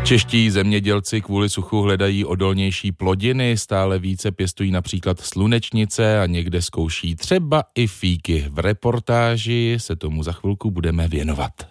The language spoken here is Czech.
Čeští zemědělci kvůli suchu hledají odolnější plodiny, stále více pěstují například slunečnice a někde zkouší třeba i fíky. V reportáži se tomu za chvilku budeme věnovat.